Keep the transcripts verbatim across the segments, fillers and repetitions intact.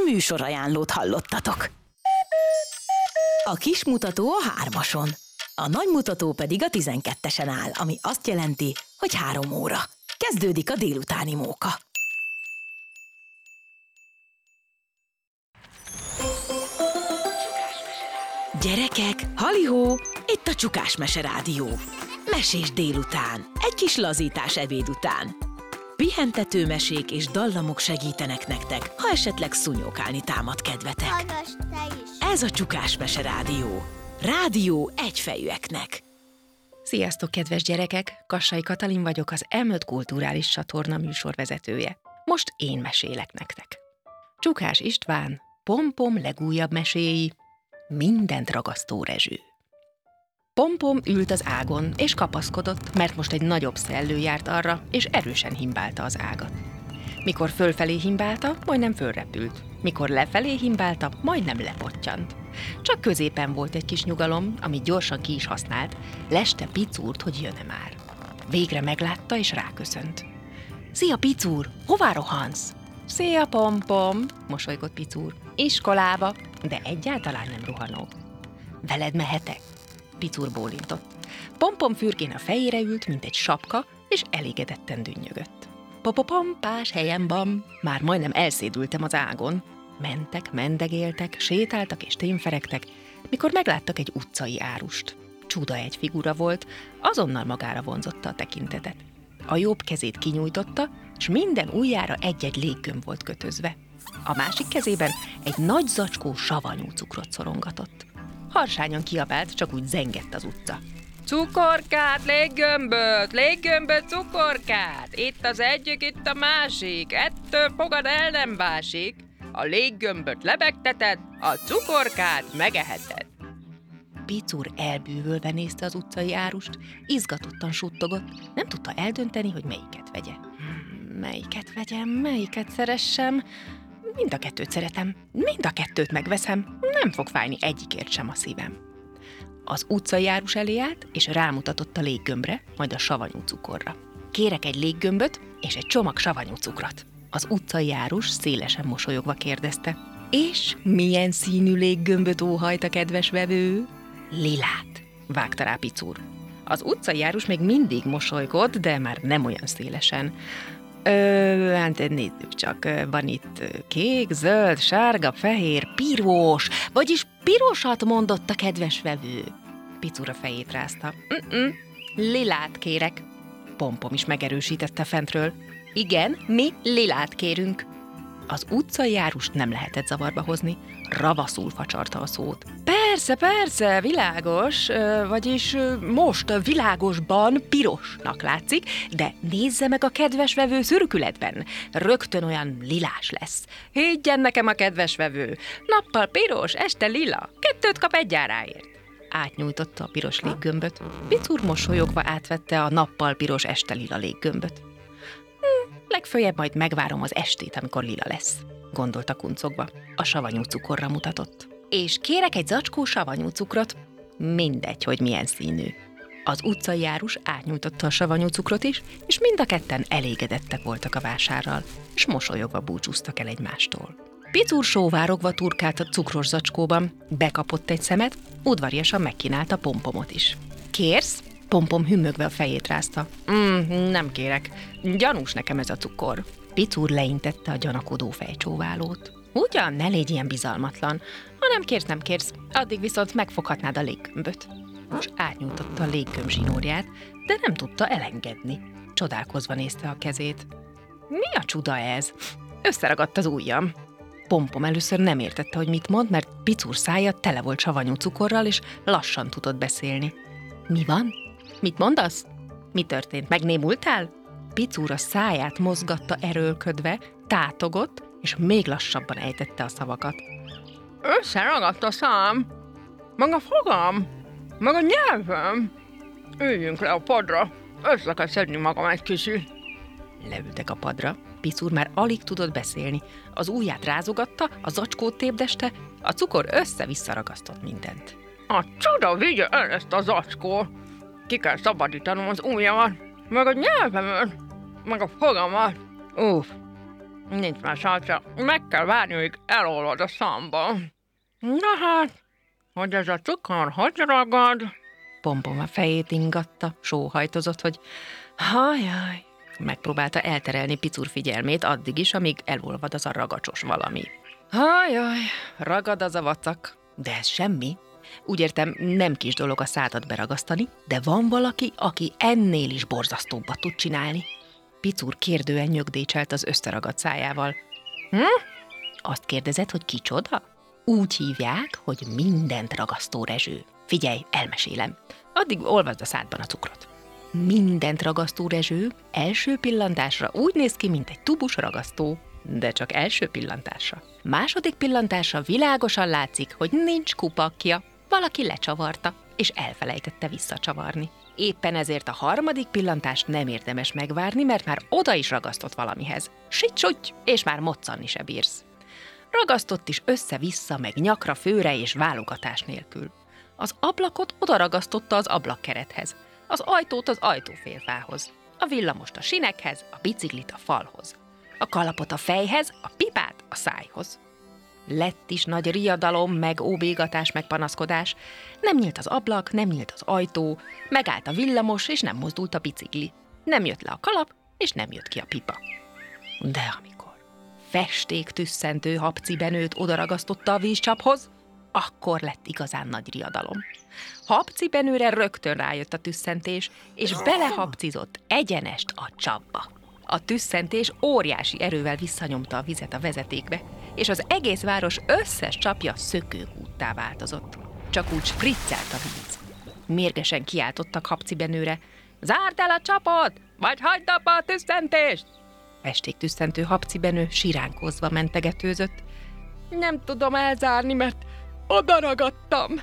műsorajánlót hallottatok. A kis mutató a hármason, a nagy mutató pedig a tizenkettesen áll, ami azt jelenti, hogy három óra. Kezdődik a délutáni móka. Gyerekek, halihó, itt a Csukás Mese Rádió. Mesés délután, egy kis lazítás ebéd után. Pihentető mesék és dallamok segítenek nektek, ha esetleg szúnyókálni támad kedvetek. Hallgass te is! Ez a Csukás Mese Rádió. Rádió egyfejűeknek. Sziasztok, kedves gyerekek! Kassai Katalin vagyok, az em öt kulturális csatorna műsorvezetője. Most én mesélek nektek. Csukás István, Pompom legújabb meséi, mindent ragasztó rezső. Pompom ült az ágon, és kapaszkodott, mert most egy nagyobb szellő járt arra, és erősen himbálta az ágat. Mikor fölfelé himbálta, majdnem fölrepült. Mikor lefelé himbálta, majdnem lepottyant. Csak középen volt egy kis nyugalom, amit gyorsan ki is használt, leste Picúrt, hogy jön-e már. Végre meglátta, és ráköszönt. Szia, Picúr! Hová rohansz? Szia, Pompom! Mosolygott Picúr. Iskolába, de egyáltalán nem rohanok. Veled mehetek? Picúr bólintott. Pompom fürgén a fejére ült, mint egy sapka, és elégedetten dünnyögött. Popopompás helyem van, már majdnem elszédültem az ágon. Mentek, mendegéltek, sétáltak és témferegtek, mikor megláttak egy utcai árust. Csuda egy figura volt, azonnal magára vonzotta a tekintetet. A jobb kezét kinyújtotta, és minden ujjára egy-egy léggömb volt kötözve. A másik kezében egy nagy zacskó savanyú cukrot szorongatott. Harsányan kiabált, csak úgy zengett az utca. Cukorkát, léggömböt, léggömböt, cukorkát! Itt az egyik, itt a másik, ettől fogad el nem básik. A léggömböt lebegteted, a cukorkát megeheted. Picúr elbűvölve nézte az utcai árust, izgatottan suttogott, nem tudta eldönteni, hogy melyiket vegye. Hmm, melyiket vegyem, melyiket szeressem? Mind a kettőt szeretem, mind a kettőt megveszem, nem fog fájni egyikért sem a szívem. Az utcai árus elé állt, és rámutatott a léggömbre, majd a savanyú cukorra. Kérek egy léggömböt és egy csomag savanyú cukrot. Az utcai árus szélesen mosolyogva kérdezte. És milyen színű léggömböt óhajt a kedves vevő? Lilát, vágta rá Picúr. Az utcai járus még mindig mosolygott, de már nem olyan szélesen. Ö, hát nézzük csak, van itt kék, zöld, sárga, fehér, piros, vagyis pirosat mondott a kedves vevő. Picúr a fejét rázta. Mm-mm, lilát kérek. Pompom is megerősítette fentről. Igen, mi lilát kérünk. Az utcai járust nem lehetett zavarba hozni, ravaszul facsarta a szót. Persze, persze, világos, vagyis most világosban pirosnak látszik, de nézze meg a kedves vevő szürkületben, rögtön olyan lilás lesz. Higgyen nekem a kedves vevő, nappal piros, este lila, kettőt kap egy áráért. Átnyújtotta a piros léggömböt. Picúr mosolyogva átvette a nappal piros, este lila léggömböt. Hm, legföljebb majd megvárom az estét, amikor lila lesz, gondolta kuncogva. A savanyú cukorra mutatott. És kérek egy zacskó savanyú cukrot. Mindegy, hogy milyen színű. Az utcai járus átnyújtotta a savanyú cukrot is, és mind a ketten elégedettek voltak a vásárral, és mosolyogva búcsúztak el egymástól. Picúr sóvárogva turkált a cukros zacskóban, bekapott egy szemet, udvariasan megkínálta Pompomot is. Kérsz? Pompom hümmögve a fejét rázta. Mm, nem kérek. Gyanús nekem ez a cukor. Picúr leintette a gyanakodó fejcsóválót. Ugyan, ne légy ilyen bizalmatlan. Ha nem kérsz, nem kérsz, addig viszont megfoghatnád a léggömböt. És átnyújtotta a léggömb zsinórját, de nem tudta elengedni. Csodálkozva nézte a kezét. Mi a csuda ez? Összeragadt az ujjam. Pompom először nem értette, hogy mit mond, mert Picúr szája tele volt savanyú cukorral, és lassan tudott beszélni. Mi van? Mit mondasz? Mi történt? Megnémultál? Picúr a száját mozgatta erőlködve, tátogott, és még lassabban ejtette a szavakat. Összeragadt a szám, meg a fogam, meg a nyelvem. Üljünk le a padra, össze kell szedni magam egy kicsit. Leültek a padra. Picúr már alig tudott beszélni. Az ujját rázogatta, a zacskót tépdeste, a cukor össze-vissza ragasztott mindent. A csoda vigye el ezt a zacskót! Ki kell szabadítanom az ujjamat, meg a nyelvemet, meg a fogamat. Uff, Nincs már salcsa, meg kell várni, míg elolvad a szamba. Na hát, hogy ez a cukor hogy ragad? Pompom a fejét ingatta, sóhajtozott, hogy hajjaj. Megpróbálta elterelni Picur figyelmét addig is, amíg elolvad az a ragacsos valami. Hajjaj, ragad az a vacak. De ez semmi. Úgy értem, nem kis dolog a szádat beragasztani, de van valaki, aki ennél is borzasztóbbat tud csinálni. Picur kérdően nyögdécselt az összeragadt szájával. Hm? Azt kérdezed, hogy kicsoda? Úgy hívják, hogy mindent ragasztó Rezső. Figyelj, elmesélem. Addig olvasd a szádban a cukrot. Mindent ragasztó Rezső első pillantásra úgy néz ki, mint egy tubus ragasztó, de csak első pillantásra. Második pillantásra világosan látszik, hogy nincs kupakja. Valaki lecsavarta, és elfelejtette visszacsavarni. Éppen ezért a harmadik pillantást nem érdemes megvárni, mert már oda is ragasztott valamihez. Sics-suty, és már moccanni se bírsz. Ragasztott is össze-vissza, meg nyakra, főre és válogatás nélkül. Az ablakot oda ragasztotta az ablakkerethez, az ajtót az ajtófélfához, a villamost a sinekhez, a biciklit a falhoz, a kalapot a fejhez, a pipát a szájhoz. Lett is nagy riadalom, meg óbégatás, meg panaszkodás. Nem nyílt az ablak, nem nyílt az ajtó, megállt a villamos, és nem mozdult a bicikli. Nem jött le a kalap, és nem jött ki a pipa. De amikor festéktüsszentő habcibenőt odaragasztotta a vízcsaphoz, akkor lett igazán nagy riadalom. Habcibenőre rögtön rájött a tüsszentés, és belehapcizott egyenest a csapba. A tüsszentés óriási erővel visszanyomta a vizet a vezetékbe, és az egész város összes csapja szökőkúttá változott. Csak úgy spriccelt a víz. Mérgesen kiáltottak Habcibenőre: zárd el a csapot, vagy hagyd abba a tüsszentést! Festéktüsszentő Habcibenő siránkozva mentegetőzött. Nem tudom elzárni, mert odaragadtam.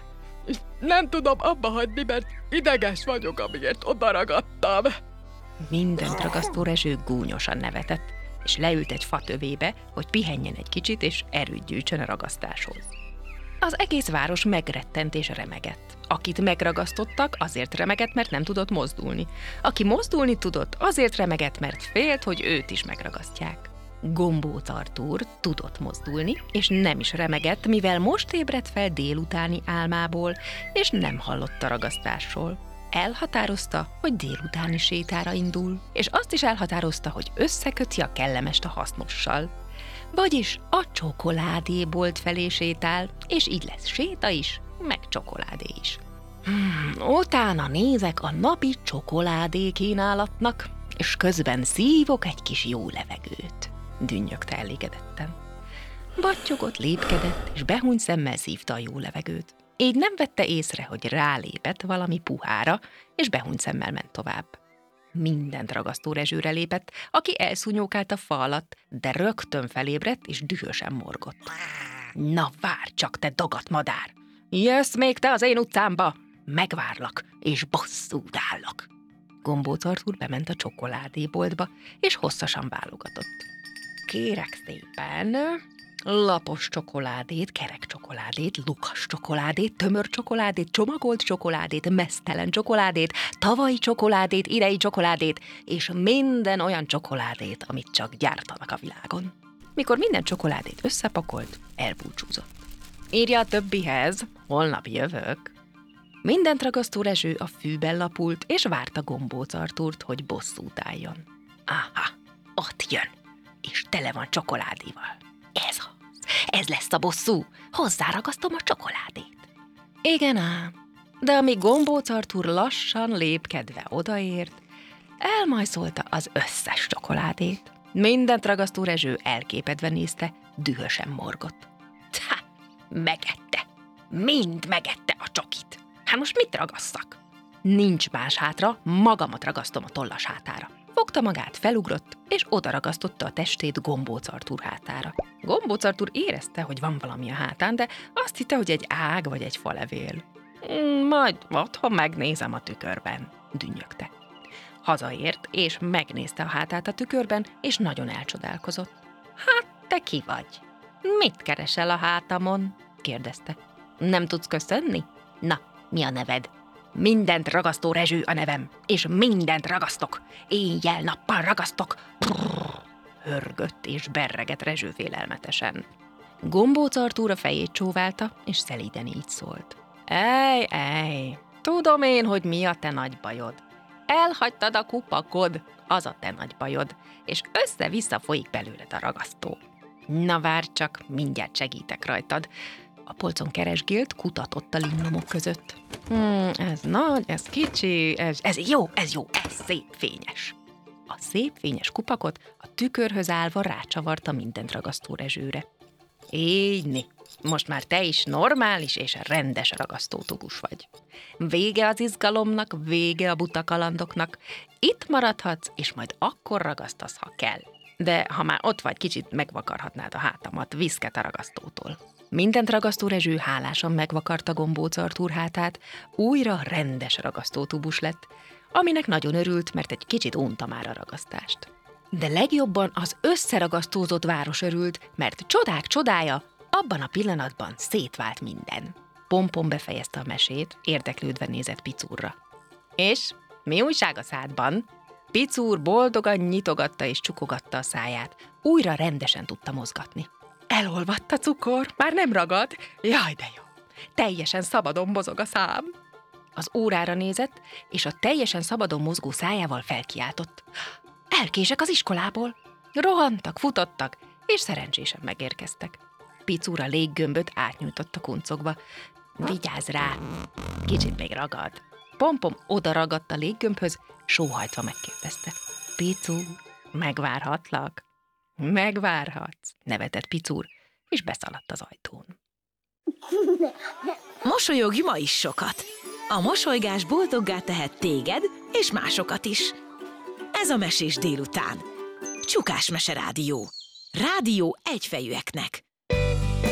Nem tudom abba hagyni, mert ideges vagyok, amiért odaragadtam. Mindent ragasztó Rezső gúnyosan nevetett, és leült egy fatövébe, hogy pihenjen egy kicsit, és erőt gyűjtsön a ragasztáshoz. Az egész város megrettent és remegett. Akit megragasztottak, azért remegett, mert nem tudott mozdulni. Aki mozdulni tudott, azért remegett, mert félt, hogy őt is megragasztják. Gombóc Artúr tudott mozdulni, és nem is remegett, mivel most ébredt fel délutáni álmából, és nem hallott a ragasztásról. Elhatározta, hogy délutáni sétára indul, és azt is elhatározta, hogy összeköti a kellemest a hasznossal. Vagyis a csokoládébolt felé sétál, és így lesz séta is, meg csokoládé is. Hmm, utána nézek a napi csokoládé kínálatnak, és közben szívok egy kis jó levegőt, dünnyögte elégedetten. Battyogott, lépkedett, és behúny szemmel szívta a jó levegőt. Így nem vette észre, hogy rálépett valami puhára, és behúny szemmel ment tovább. Mindent ragasztó Rezsőre lépett, aki elszúnyókált a fa alatt, de rögtön felébredt, és dühösen morgott. Na várj csak, te dagat madár! Jössz még te az én utcámba? Megvárlak, és bosszút állak! Gombóc Artúr bement a csokoládéboltba, és hosszasan válogatott. Kérek szépen, lapos csokoládét, kerek csokoládét, lukas csokoládét, tömör csokoládét, csomagolt csokoládét, meztelen csokoládét, tavalyi csokoládét, idei csokoládét, és minden olyan csokoládét, amit csak gyártanak a világon. Mikor minden csokoládét összepakolt, elbúcsúzott. Írja a többihez, holnap jövök. Mindent ragasztó Rezső a fűben lapult, és várta Gombóc Artúrt, hogy bosszút álljon. Aha, ott jön, és tele van csokoládéval. Ez az, ez lesz a bosszú, hozzáragasztom a csokoládét. Igen ám, de amíg Gombóc Artúr lassan lépkedve odaért, elmajszolta az összes csokoládét. Mindent ragasztó Rezső elképedve nézte, dühösen morgott. Há, megette, mind megette a csokit. Hát most mit ragasszak? Nincs más hátra, magamat ragasztom a tollas hátára. Fogta magát, felugrott, és odaragasztotta a testét Gombóc Artúr hátára. Gombóc Artúr érezte, hogy van valami a hátán, de azt hitte, hogy egy ág vagy egy falevél. Majd otthon megnézem a tükörben, dünnyögte. Hazaért, és megnézte a hátát a tükörben, és nagyon elcsodálkozott. Hát, te ki vagy? Mit keresel a hátamon? kérdezte. Nem tudsz köszönni? Na, mi a neved? Mindent ragasztó Rezső a nevem, és mindent ragasztok. Éjjel-nappal ragasztok. Brrr. hörgött és berregett Rezső félelmetesen. Gombóc Artúr a fejét csóválta, és szelíden így szólt. Ej, ej, tudom én, hogy mi a te nagy bajod. Elhagytad a kupakod, az a te nagy bajod, és össze-vissza folyik belőled a ragasztó. Na várj csak, mindjárt segítek rajtad. A polcon keresgélt, kutatott a limlomok között. Hmm, ez nagy, ez kicsi, ez, ez jó, ez jó, ez szép fényes. A szép fényes kupakot a tükörhöz állva rácsavarta mindent ragasztó Rezsőre. Így, most már te is normális és rendes ragasztótubus vagy. Vége az izgalomnak, vége a buta kalandoknak. Itt maradhatsz, és majd akkor ragasztasz, ha kell. De ha már ott vagy, kicsit megvakarhatnád a hátamat, viszket a ragasztótól. Mindent ragasztó Rezső hálásan megvakarta Gombóc Artúr hátát, újra rendes ragasztótubus lett, aminek nagyon örült, mert egy kicsit unta már a ragasztást. De legjobban az összeragasztózott város örült, mert csodák csodája, abban a pillanatban szétvált minden. Pompom befejezte a mesét, érdeklődve nézett Picúrra. És mi újság a szádban? Picúr boldogan nyitogatta és csukogatta a száját, újra rendesen tudta mozgatni. Elolvadt a cukor, már nem ragad? Jaj, de jó! Teljesen szabadon mozog a szám. Az órára nézett, és a teljesen szabadon mozgó szájával felkiáltott. Elkések az iskolából. Rohantak, futottak, és szerencsésen megérkeztek. Picúr a léggömböt átnyújtotta kuncogva. Vigyázz rá, kicsit még ragad. Pompom oda ragadt a léggömbhöz, sóhajtva megkérdezte. Picúr, megvárhatlak? Megvárhatsz, nevetett Picúr, és beszaladt az ajtón. Mosolyogj ma is sokat! A mosolygás boldoggá tehet téged és másokat is. Ez a Mesés délután. Csukás Mese Rádió. Rádió egyfejűeknek.